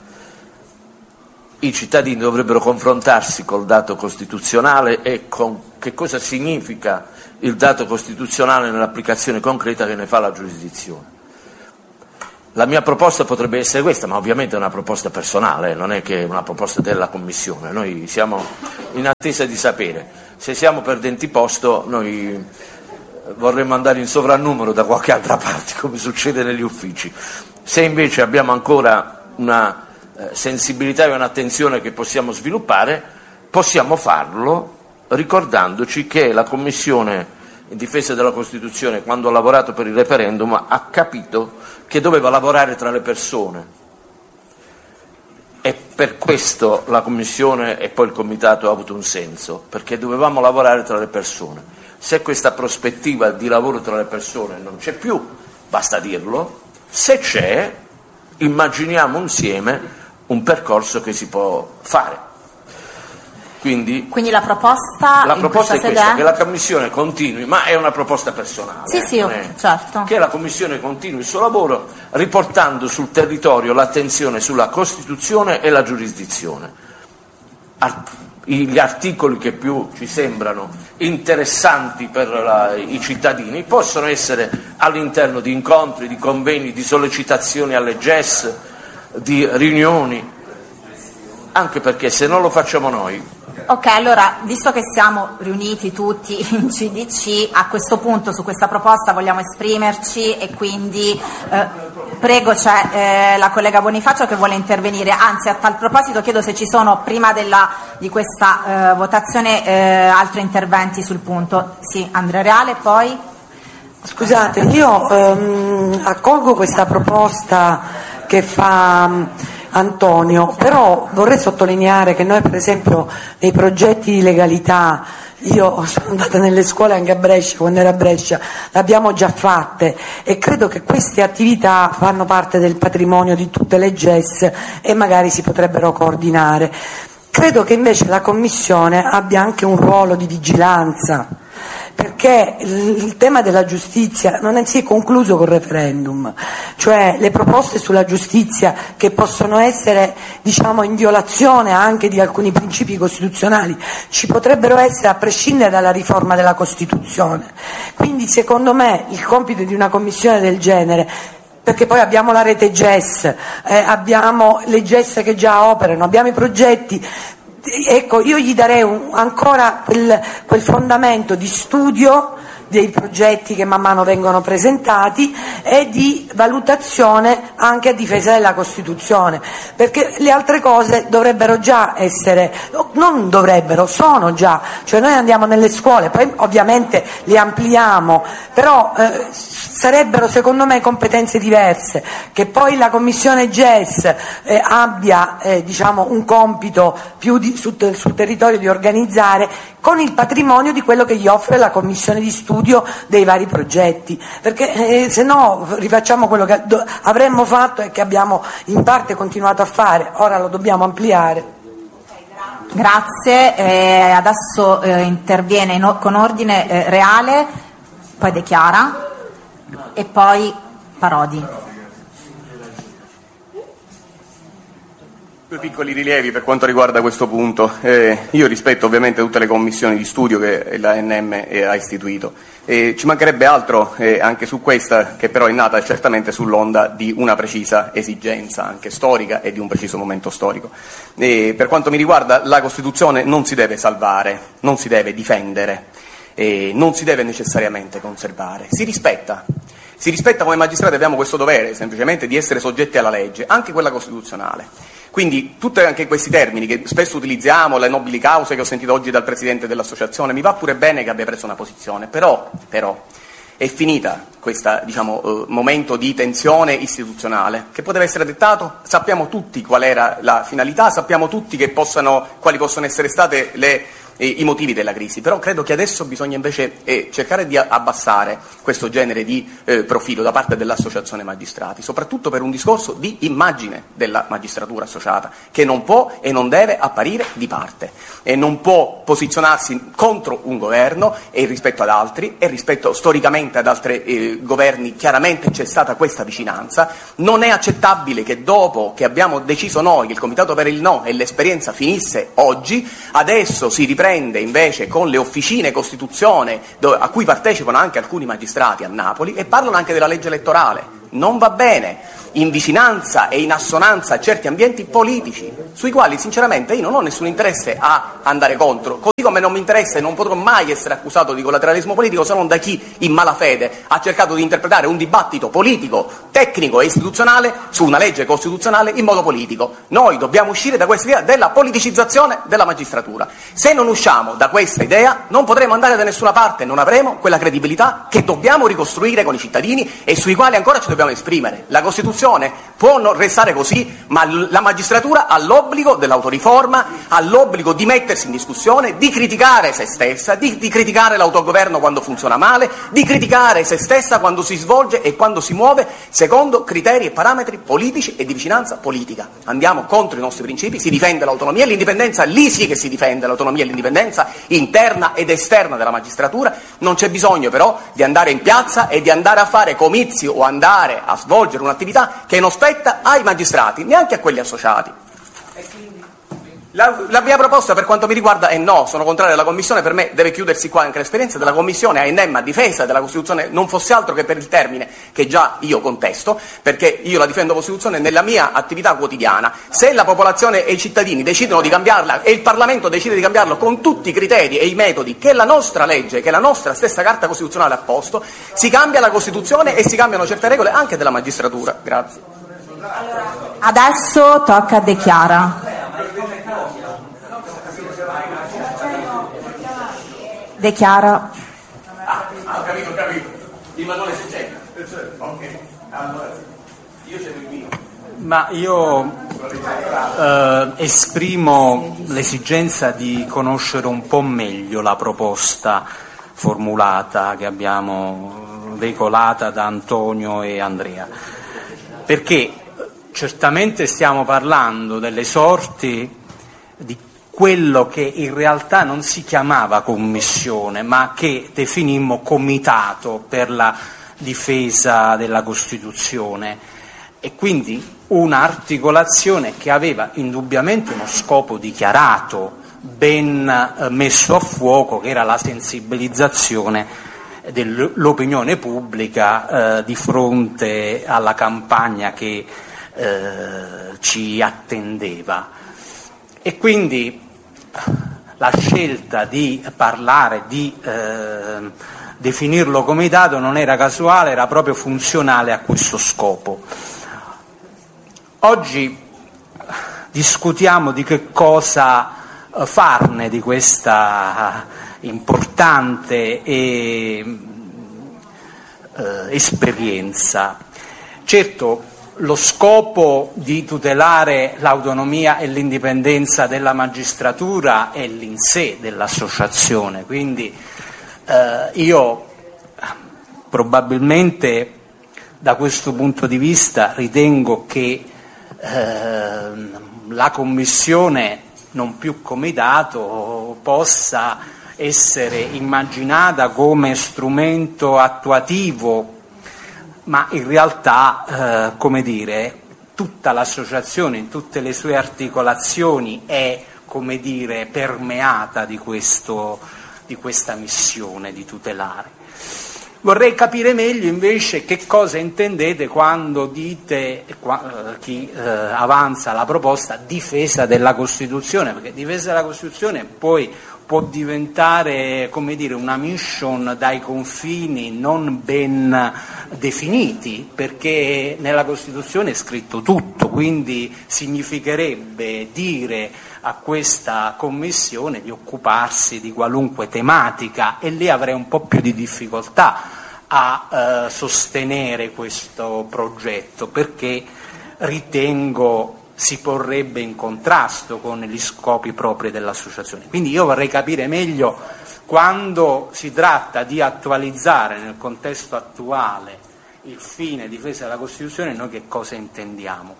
I cittadini dovrebbero confrontarsi col dato costituzionale e con che cosa significa il dato costituzionale nell'applicazione concreta che ne fa la giurisdizione. La mia proposta potrebbe essere questa, ma ovviamente è una proposta personale, non è che è una proposta della Commissione. Noi siamo in attesa di sapere. Se siamo perdenti posto, noi vorremmo andare in sovrannumero da qualche altra parte, come succede negli uffici. Se invece abbiamo ancora una sensibilità e un'attenzione che possiamo sviluppare, possiamo farlo ricordandoci che la Commissione in difesa della Costituzione, quando ha lavorato per il referendum, ha capito che doveva lavorare tra le persone, e per questo la Commissione e poi il Comitato ha avuto un senso, perché dovevamo lavorare tra le persone. Se questa prospettiva di lavoro tra le persone non c'è più, basta dirlo. Se c'è, immaginiamo insieme un percorso che si può fare. Quindi la proposta è questa, che la Commissione continui, ma è una proposta personale, certo. Che la Commissione continui il suo lavoro riportando sul territorio l'attenzione sulla Costituzione e la giurisdizione. Gli articoli che più ci sembrano interessanti per i cittadini possono essere all'interno di incontri, di convegni, di sollecitazioni alle GES, di riunioni, anche perché se non lo facciamo noi. Ok, allora, visto che siamo riuniti tutti in CDC, a questo punto su questa proposta vogliamo esprimerci e quindi prego, c'è la collega Bonifacio che vuole intervenire, anzi a tal proposito chiedo se ci sono prima di questa votazione altri interventi sul punto. Sì, Andrea Reale, poi. Scusate, io accolgo questa proposta che fa Antonio, però vorrei sottolineare che noi per esempio nei progetti di legalità, io sono andata nelle scuole anche a Brescia, quando ero a Brescia, le abbiamo già fatte e credo che queste attività fanno parte del patrimonio di tutte le GES e magari si potrebbero coordinare. Credo che invece la Commissione abbia anche un ruolo di vigilanza, perché il tema della giustizia non si è concluso col referendum, cioè le proposte sulla giustizia che possono essere, diciamo, in violazione anche di alcuni principi costituzionali ci potrebbero essere a prescindere dalla riforma della Costituzione. Quindi secondo me il compito di una commissione del genere, perché poi abbiamo la rete GES, abbiamo le GES che già operano, abbiamo i progetti. Ecco, io gli darei ancora quel fondamento di studio dei progetti che man mano vengono presentati e di valutazione anche a difesa della Costituzione, perché le altre cose dovrebbero già essere, non dovrebbero, sono già, cioè noi andiamo nelle scuole, poi ovviamente le ampliamo, però sarebbero secondo me competenze diverse, che poi la Commissione GES abbia diciamo un compito più sul territorio di organizzare con il patrimonio di quello che gli offre la Commissione di studio dei vari progetti, perché se no rifacciamo quello che avremmo fatto e che abbiamo in parte continuato a fare, ora lo dobbiamo ampliare. Grazie, adesso interviene con ordine Reale, poi De Chiara e poi Parodi. Due piccoli rilievi per quanto riguarda questo punto. Io rispetto ovviamente tutte le commissioni di studio che l'ANM ha istituito. Ci mancherebbe altro anche su questa, che però è nata certamente sull'onda di una precisa esigenza anche storica e di un preciso momento storico. Per quanto mi riguarda, la Costituzione non si deve salvare, non si deve difendere, non si deve necessariamente conservare. Si rispetta come magistrati, abbiamo questo dovere semplicemente di essere soggetti alla legge, anche quella costituzionale. Quindi tutti anche questi termini che spesso utilizziamo, le nobili cause che ho sentito oggi dal Presidente dell'Associazione, mi va pure bene che abbia preso una posizione, però è finita questo momento di tensione istituzionale che poteva essere dettato, sappiamo tutti qual era la finalità, sappiamo tutti quali possono essere state le i motivi della crisi, però credo che adesso bisogna invece cercare di abbassare questo genere di profilo da parte dell'Associazione Magistrati, soprattutto per un discorso di immagine della magistratura associata, che non può e non deve apparire di parte e non può posizionarsi contro un governo e rispetto ad altri e rispetto storicamente ad altri governi. Chiaramente c'è stata questa vicinanza. Non è accettabile che dopo che abbiamo deciso noi che il Comitato per il No e l'esperienza finisse oggi, adesso si riprende invece con le officine Costituzione a cui partecipano anche alcuni magistrati a Napoli e parlano anche della legge elettorale. Non va bene, in vicinanza e in assonanza a certi ambienti politici, sui quali sinceramente io non ho nessun interesse a andare contro, così come non mi interessa e non potrò mai essere accusato di collateralismo politico se non da chi in malafede ha cercato di interpretare un dibattito politico, tecnico e istituzionale su una legge costituzionale in modo politico. Noi dobbiamo uscire da questa idea della politicizzazione della magistratura. Se non usciamo da questa idea non potremo andare da nessuna parte, non avremo quella credibilità che dobbiamo ricostruire con i cittadini e sui quali ancora ci dobbiamo esprimere. La Costituzione può non restare così, ma la magistratura ha l'obbligo dell'autoriforma, ha l'obbligo di mettersi in discussione, di criticare se stessa, di criticare l'autogoverno quando funziona male, di criticare se stessa quando si svolge e quando si muove secondo criteri e parametri politici e di vicinanza politica. Andiamo contro i nostri principi, si difende l'autonomia e l'indipendenza, lì sì che si difende l'autonomia e l'indipendenza interna ed esterna della magistratura. Non c'è bisogno però di andare in piazza e di andare a fare comizi o andare a svolgere un'attività che non spetta ai magistrati, neanche a quelli associati. La mia proposta per quanto mi riguarda è no, sono contrario alla Commissione, per me deve chiudersi qua anche l'esperienza della Commissione ANM a difesa della Costituzione, non fosse altro che per il termine che già io contesto, perché io la difendo Costituzione nella mia attività quotidiana. Se la popolazione e i cittadini decidono di cambiarla e il Parlamento decide di cambiarlo con tutti i criteri e i metodi che la nostra legge, che la nostra stessa Carta Costituzionale ha posto, si cambia la Costituzione e si cambiano certe regole anche della magistratura. Grazie. Adesso tocca a De Chiara. De Chiara. Ho capito. Il manuale si c'è. Ok. Allora, io c'è il mio. Ma io esprimo l'esigenza di conoscere un po' meglio la proposta formulata che abbiamo veicolata da Antonio e Andrea, perché certamente stiamo parlando delle sorti di quello che in realtà non si chiamava commissione, ma che definimmo comitato per la difesa della Costituzione, e quindi un'articolazione che aveva indubbiamente uno scopo dichiarato, ben messo a fuoco, che era la sensibilizzazione dell'opinione pubblica di fronte alla campagna che ci attendeva. E quindi la scelta di parlare, di definirlo comitato non era casuale, era proprio funzionale a questo scopo. Oggi discutiamo di che cosa farne di questa importante esperienza. Certo, lo scopo di tutelare l'autonomia e l'indipendenza della magistratura è l'in sé dell'associazione, quindi io probabilmente da questo punto di vista ritengo che la Commissione, non più comitato, possa essere immaginata come strumento attuativo, ma in realtà, come dire, tutta l'associazione in tutte le sue articolazioni è, come dire, permeata di questa missione di tutelare. Vorrei capire meglio invece che cosa intendete quando dite, chi avanza la proposta, difesa della Costituzione, perché difesa della Costituzione poi può diventare, come dire, una mission dai confini non ben definiti, perché nella Costituzione è scritto tutto, quindi significherebbe dire a questa Commissione di occuparsi di qualunque tematica, e lì avrei un po' più di difficoltà a sostenere questo progetto, perché ritengo si porrebbe in contrasto con gli scopi propri dell'associazione. Quindi io vorrei capire meglio, quando si tratta di attualizzare nel contesto attuale il fine difesa della Costituzione, noi che cosa intendiamo.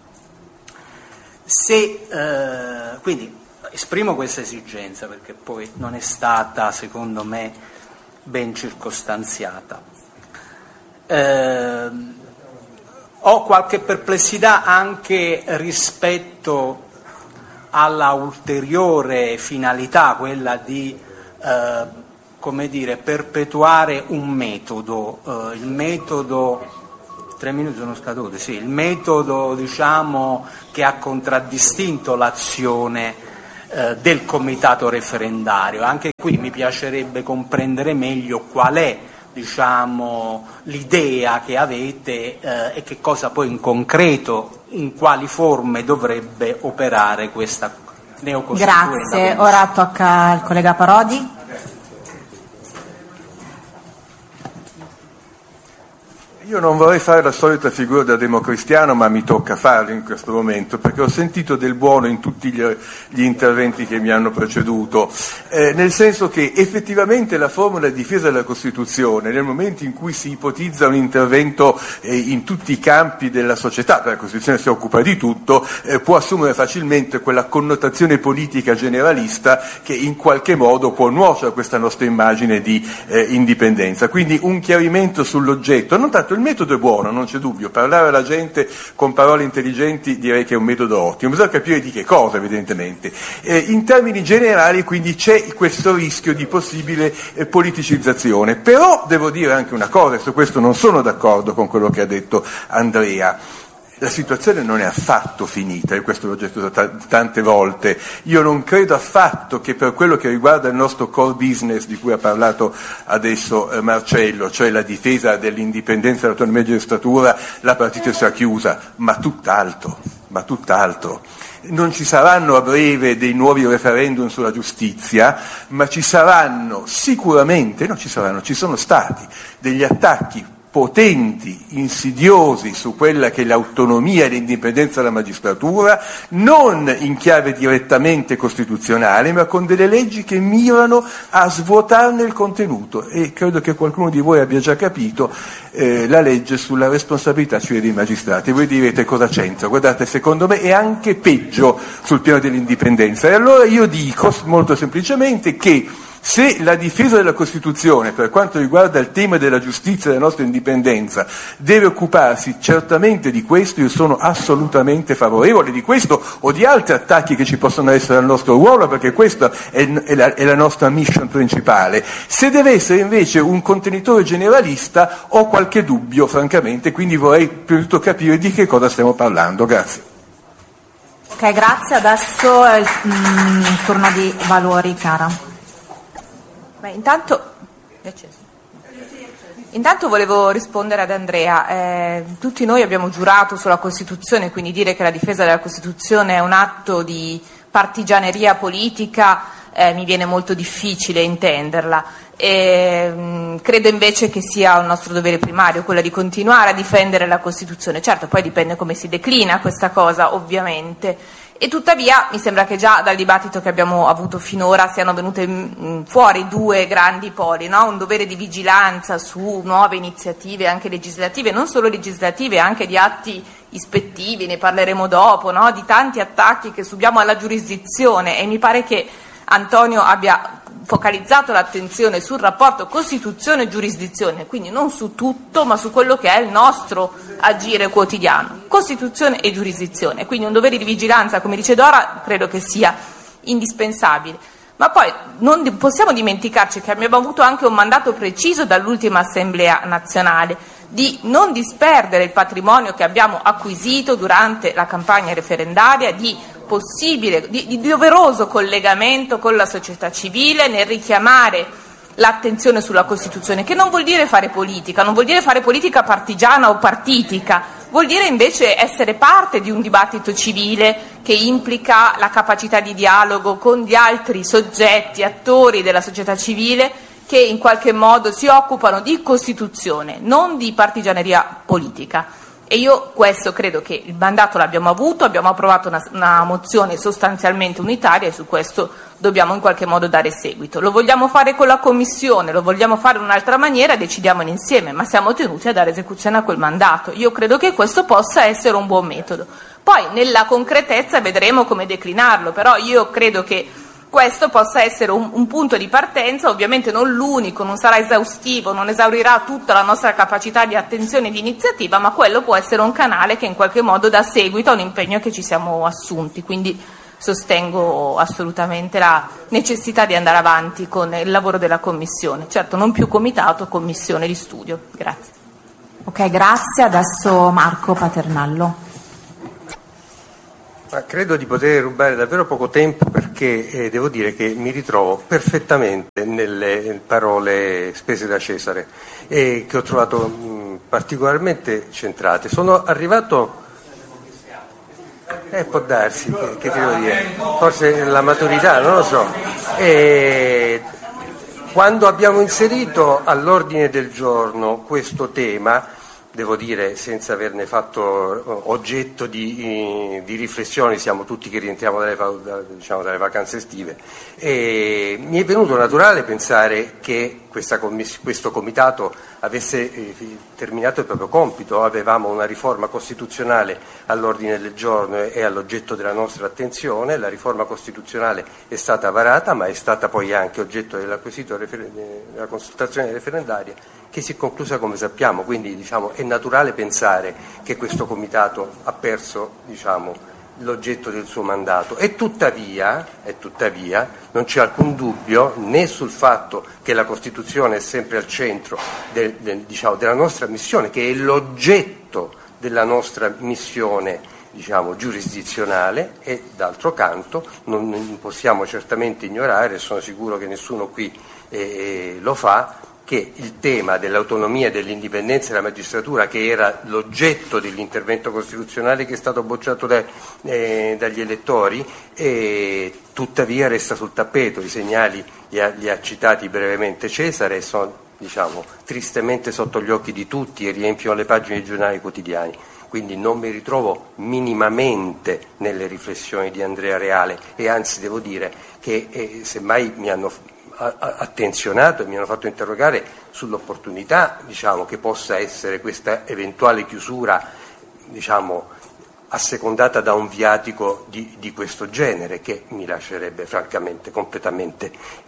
Quindi esprimo questa esigenza perché poi non è stata, secondo me, ben circostanziata. Ho qualche perplessità anche rispetto alla ulteriore finalità, quella di perpetuare un metodo, il metodo 3 minuti sono scaduti, sì, il metodo che ha contraddistinto l'azione del comitato referendario. Anche qui mi piacerebbe comprendere meglio qual è l'idea che avete e che cosa poi in concreto, in quali forme dovrebbe operare questa neocostituenda. Grazie, ora tocca al collega Parodi. Io non vorrei fare la solita figura da democristiano, ma mi tocca farlo in questo momento, perché ho sentito del buono in tutti gli interventi che mi hanno preceduto, nel senso che effettivamente la formula di difesa della Costituzione, nel momento in cui si ipotizza un intervento in tutti i campi della società, perché la Costituzione si occupa di tutto, può assumere facilmente quella connotazione politica generalista che in qualche modo può nuocere a questa nostra immagine di indipendenza. Quindi un chiarimento sull'oggetto, non tanto il metodo è buono, non c'è dubbio, parlare alla gente con parole intelligenti direi che è un metodo ottimo, bisogna capire di che cosa evidentemente. In termini generali quindi c'è questo rischio di possibile politicizzazione, però devo dire anche una cosa, e su questo non sono d'accordo con quello che ha detto Andrea. La situazione non è affatto finita, e questo l'ho detto tante volte. Io non credo affatto che per quello che riguarda il nostro core business di cui ha parlato adesso Marcello, cioè la difesa dell'indipendenza e dell'autonomia di magistratura, la partita sia chiusa, ma tutt'altro. Non ci saranno a breve dei nuovi referendum sulla giustizia, ma ci saranno sicuramente, ci sono stati degli attacchi potenti, insidiosi su quella che è l'autonomia e l'indipendenza della magistratura, non in chiave direttamente costituzionale, ma con delle leggi che mirano a svuotarne il contenuto, e credo che qualcuno di voi abbia già capito la legge sulla responsabilità civile dei magistrati. Voi direte cosa c'entra? Guardate, secondo me è anche peggio sul piano dell'indipendenza, e allora io dico molto semplicemente che se la difesa della Costituzione, per quanto riguarda il tema della giustizia e della nostra indipendenza, deve occuparsi certamente di questo, io sono assolutamente favorevole di questo o di altri attacchi che ci possono essere al nostro ruolo, perché questa è la nostra mission principale. Se deve essere invece un contenitore generalista ho qualche dubbio, francamente, quindi vorrei prima di tutto capire di che cosa stiamo parlando. Grazie. Ok, grazie. Adesso è il turno di Valori, Cara. Intanto volevo rispondere ad Andrea. Tutti noi abbiamo giurato sulla Costituzione, quindi dire che la difesa della Costituzione è un atto di partigianeria politica mi viene molto difficile intenderla. Credo invece che sia un nostro dovere primario quello di continuare a difendere la Costituzione. Certo, poi dipende come si declina questa cosa, ovviamente. E tuttavia mi sembra che già dal dibattito che abbiamo avuto finora siano venute fuori due grandi poli, no? Un dovere di vigilanza su nuove iniziative anche legislative, non solo legislative, anche di atti ispettivi, ne parleremo dopo, no? Di tanti attacchi che subiamo alla giurisdizione, e mi pare che Antonio abbia focalizzato l'attenzione sul rapporto Costituzione e giurisdizione, quindi non su tutto, ma su quello che è il nostro agire quotidiano, Costituzione e giurisdizione. Quindi un dovere di vigilanza, come dice Dora, credo che sia indispensabile. Ma poi non possiamo dimenticarci che abbiamo avuto anche un mandato preciso dall'ultima Assemblea nazionale di non disperdere il patrimonio che abbiamo acquisito durante la campagna referendaria, di doveroso collegamento con la società civile nel richiamare l'attenzione sulla Costituzione, che non vuol dire fare politica, non vuol dire fare politica partigiana o partitica, vuol dire invece essere parte di un dibattito civile che implica la capacità di dialogo con gli altri soggetti, attori della società civile che in qualche modo si occupano di Costituzione, non di partigianeria politica. E io questo credo che il mandato l'abbiamo avuto, abbiamo approvato una mozione sostanzialmente unitaria e su questo dobbiamo in qualche modo dare seguito. Lo vogliamo fare con la Commissione, lo vogliamo fare in un'altra maniera, decidiamolo insieme, ma siamo tenuti a dare esecuzione a quel mandato. Io credo che questo possa essere un buon metodo. Poi nella concretezza vedremo come declinarlo, però io credo che questo possa essere un punto di partenza, ovviamente non l'unico, non sarà esaustivo, non esaurirà tutta la nostra capacità di attenzione e di iniziativa, ma quello può essere un canale che in qualche modo dà seguito a un impegno che ci siamo assunti, quindi sostengo assolutamente la necessità di andare avanti con il lavoro della Commissione, certo non più comitato, Commissione di studio. Grazie. Ok, grazie. Adesso Marco Paternallo. Ma credo di poter rubare davvero poco tempo perché devo dire che mi ritrovo perfettamente nelle parole spese da Cesare e che ho trovato particolarmente centrate. Sono arrivato, può darsi, che devo dire, forse la maturità, non lo so. Quando abbiamo inserito all'ordine del giorno questo tema, devo dire, senza averne fatto oggetto di riflessioni, siamo tutti che rientriamo dalle vacanze estive, e mi è venuto naturale pensare che questo comitato avesse terminato il proprio compito. Avevamo una riforma costituzionale all'ordine del giorno e all'oggetto della nostra attenzione. La riforma costituzionale è stata varata, ma è stata poi anche oggetto dell'acquisito della consultazione referendaria, che si è conclusa come sappiamo, quindi è naturale pensare che questo comitato ha perso l'oggetto del suo mandato. E tuttavia non c'è alcun dubbio né sul fatto che la Costituzione è sempre al centro della nostra missione, che è l'oggetto della nostra missione giurisdizionale, e d'altro canto non possiamo certamente ignorare, e sono sicuro che nessuno qui lo fa, che il tema dell'autonomia e dell'indipendenza della magistratura, che era l'oggetto dell'intervento costituzionale che è stato bocciato dagli elettori, tuttavia resta sul tappeto. I segnali li ha citati brevemente Cesare e sono tristemente sotto gli occhi di tutti e riempiono le pagine dei giornali quotidiani. Quindi non mi ritrovo minimamente nelle riflessioni di Andrea Reale, e anzi devo dire che semmai mi hanno attenzionato e mi hanno fatto interrogare sull'opportunità che possa essere questa eventuale chiusura assecondata da un viatico di questo genere, che mi lascerebbe francamente completamente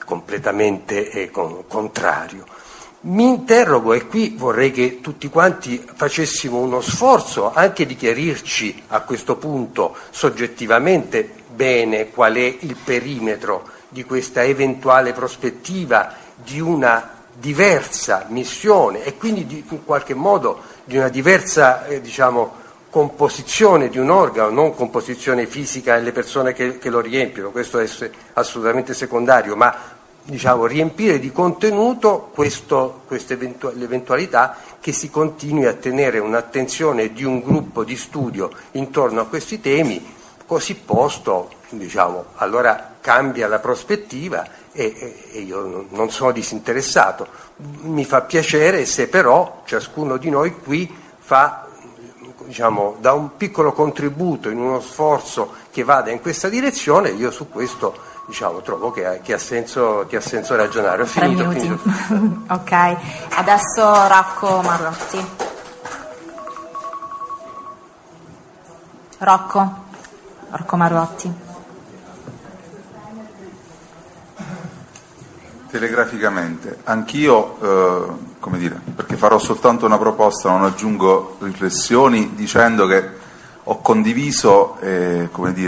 contrario. Mi interrogo, e qui vorrei che tutti quanti facessimo uno sforzo anche di chiarirci a questo punto soggettivamente bene qual è il perimetro di questa eventuale prospettiva di una diversa missione e quindi in qualche modo di una diversa composizione di un organo, non composizione fisica e le persone che lo riempiono, questo è assolutamente secondario, ma riempire di contenuto l'eventualità che si continui a tenere un'attenzione di un gruppo di studio intorno a questi temi. Così posto, allora cambia la prospettiva e io non sono disinteressato. Mi fa piacere se però ciascuno di noi qui fa, dà un piccolo contributo in uno sforzo che vada in questa direzione. Io su questo trovo che ha senso ragionare. Ho finito. Ok, adesso Rocco Marotti. Rocco Marotti. Telegraficamente, anch'io, perché farò soltanto una proposta, non aggiungo riflessioni, dicendo che ho condiviso, le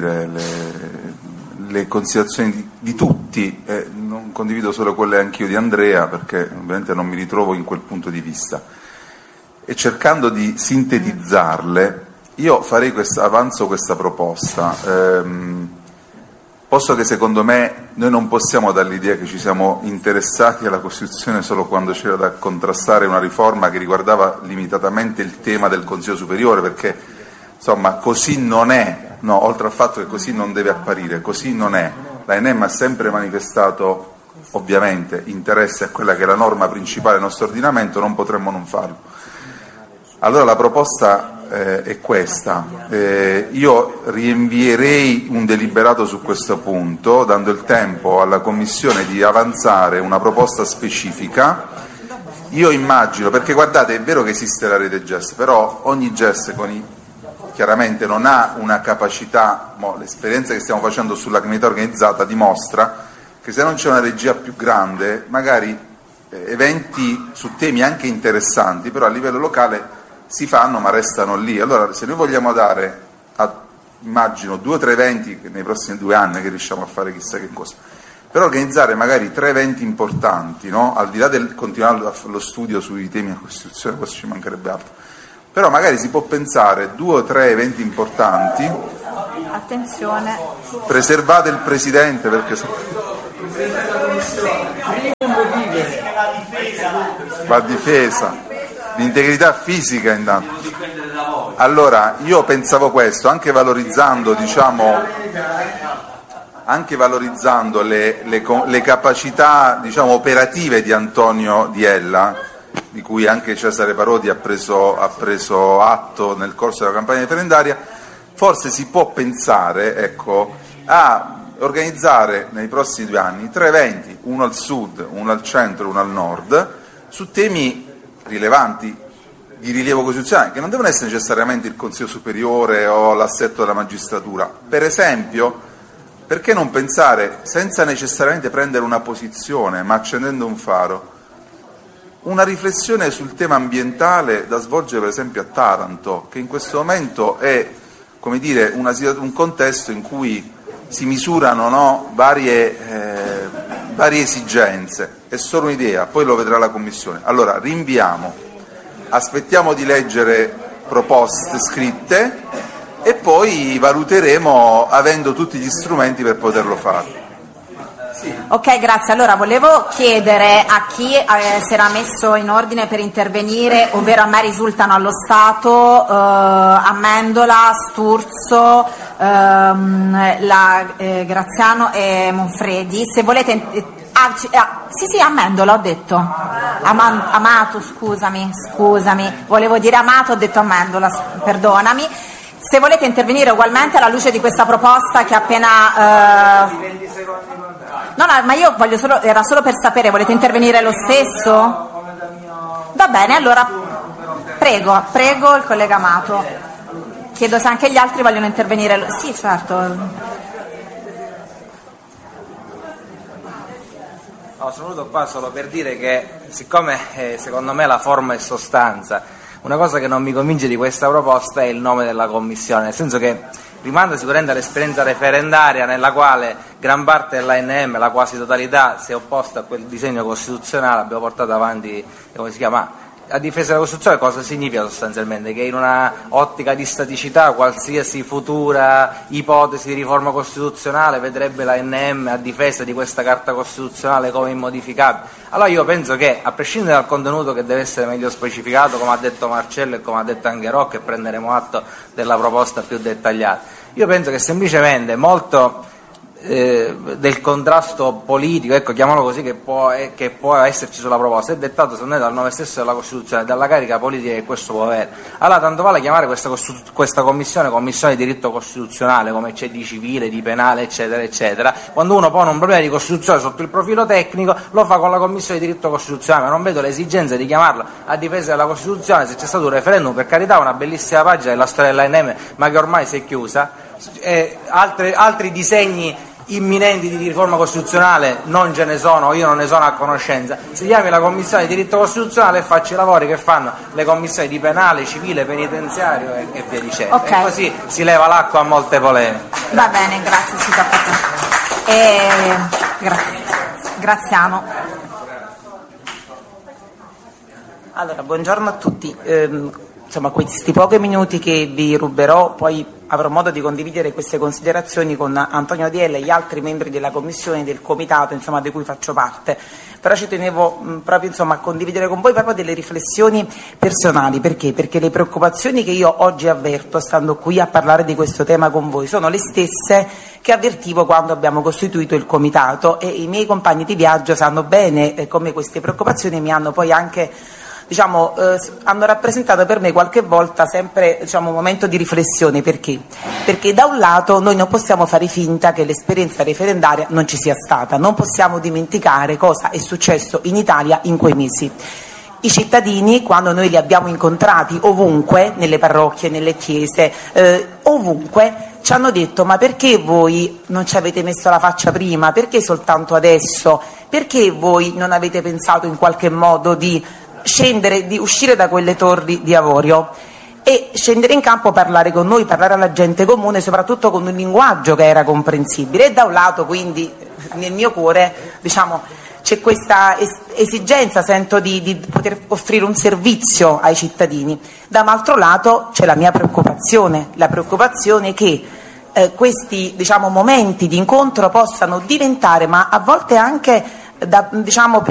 considerazioni di tutti, non condivido solo quelle anch'io di Andrea, perché ovviamente non mi ritrovo in quel punto di vista. E cercando di sintetizzarle, io avanzo questa proposta, posto che secondo me noi non possiamo dare l'idea che ci siamo interessati alla Costituzione solo quando c'era da contrastare una riforma che riguardava limitatamente il tema del Consiglio Superiore, perché così non è, oltre al fatto che così non deve apparire, così non è. L'ANM ha sempre manifestato ovviamente interesse a quella che è la norma principale del nostro ordinamento, non potremmo non farlo. Allora la proposta è questa. Io rinvierei un deliberato su questo punto, dando il tempo alla Commissione di avanzare una proposta specifica. Io immagino, perché guardate, è vero che esiste la rete GES, però ogni GES chiaramente non ha una capacità, l'esperienza che stiamo facendo sulla criminalità organizzata dimostra che se non c'è una regia più grande, magari eventi su temi anche interessanti, però a livello locale si fanno ma restano lì. Allora se noi vogliamo dare, immagino, 2 o 3 eventi nei prossimi 2 anni, che riusciamo a fare chissà che cosa, per organizzare magari 3 eventi importanti, no? Al di là del continuare lo studio sui temi della Costituzione, questo ci mancherebbe altro, però magari si può pensare 2 o 3 eventi importanti. Attenzione, preservate il Presidente, perché la difesa, l'integrità fisica intanto. Allora io pensavo questo, anche valorizzando le capacità operative di Antonio Diella, di cui anche Cesare Parodi ha preso atto nel corso della campagna referendaria. Forse si può pensare a organizzare nei prossimi 2 anni 3 eventi, uno al sud, uno al centro e uno al nord, su temi rilevanti di rilievo costituzionale, che non devono essere necessariamente il Consiglio Superiore o l'assetto della magistratura. Per esempio, perché non pensare, senza necessariamente prendere una posizione, ma accendendo un faro, una riflessione sul tema ambientale da svolgere per esempio a Taranto, che in questo momento è, come dire, un contesto in cui si misurano varie esigenze. È solo un'idea, poi lo vedrà la Commissione. Allora rinviamo, aspettiamo di leggere proposte scritte e poi valuteremo avendo tutti gli strumenti per poterlo fare. Ok, grazie. Allora volevo chiedere a chi si era messo in ordine per intervenire, ovvero a me risultano allo Stato Amendola, Sturzo, Graziano e Monfredi. Se volete sì, Amendola ho detto. Amato, scusami, volevo dire Amato, ho detto Amendola, perdonami. Se volete intervenire ugualmente alla luce di questa proposta che appena... No, ma io era solo per sapere, volete intervenire lo stesso? Va bene, allora prego il collega Amato. Chiedo se anche gli altri vogliono intervenire. Sì, certo. No, sono venuto qua solo per dire che, siccome secondo me la forma è sostanza, una cosa che non mi convince di questa proposta è il nome della commissione, nel senso che rimanda sicuramente all'esperienza referendaria nella quale gran parte dell'ANM, la quasi totalità, si è opposta a quel disegno costituzionale, abbiamo portato avanti, come si chiama, a difesa della Costituzione. Cosa significa sostanzialmente? Che in una ottica di staticità qualsiasi futura ipotesi di riforma costituzionale vedrebbe l'ANM a difesa di questa Carta Costituzionale come immodificabile. Allora io penso che, a prescindere dal contenuto che deve essere meglio specificato, come ha detto Marcello e come ha detto anche Rocco, e prenderemo atto della proposta più dettagliata, io penso che semplicemente molto del contrasto politico, ecco, chiamalo così, che può esserci sulla proposta è dettato secondo me dal nome stesso della Costituzione, dalla carica politica che questo può avere. Allora tanto vale chiamare questa commissione di diritto costituzionale, come c'è di civile, di penale, eccetera eccetera. Quando uno pone un problema di Costituzione sotto il profilo tecnico lo fa con la commissione di diritto costituzionale, ma non vedo l'esigenza di chiamarlo a difesa della Costituzione. Se c'è stato un referendum, per carità, una bellissima pagina della storia dell'ANM, ma che ormai si è chiusa, altri disegni imminenti di riforma costituzionale non ce ne sono, io non ne sono a conoscenza. Si chiami la commissione di diritto costituzionale e faccia i lavori che fanno le commissioni di penale, civile, penitenziario e via dicendo. Okay. E così si leva l'acqua a molte polemiche. Va bene, grazie, si Graziano. Allora, buongiorno a tutti. Insomma, questi pochi minuti che vi ruberò, poi avrò modo di condividere queste considerazioni con Antonio Diella e gli altri membri della commissione, del comitato, insomma, di cui faccio parte. Però ci tenevo proprio, insomma, a condividere con voi proprio delle riflessioni personali. Perché? Perché le preoccupazioni che io oggi avverto, stando qui a parlare di questo tema con voi, sono le stesse che avvertivo quando abbiamo costituito il comitato, e i miei compagni di viaggio sanno bene come queste preoccupazioni mi hanno poi anche hanno rappresentato per me qualche volta sempre un momento di riflessione. Perché? Perché da un lato noi non possiamo fare finta che l'esperienza referendaria non ci sia stata, non possiamo dimenticare cosa è successo in Italia in quei mesi. I cittadini, quando noi li abbiamo incontrati ovunque, nelle parrocchie, nelle chiese, ovunque, ci hanno detto: ma perché voi non ci avete messo la faccia prima? Perché soltanto adesso? Perché voi non avete pensato in qualche modo di scendere, di uscire da quelle torri di avorio e scendere in campo, parlare con noi, parlare alla gente comune, soprattutto con un linguaggio che era comprensibile? E da un lato, quindi, nel mio cuore, c'è questa esigenza, sento di poter offrire un servizio ai cittadini. Da un altro lato c'è la mia preoccupazione, la preoccupazione che questi momenti di incontro possano diventare, ma a volte anche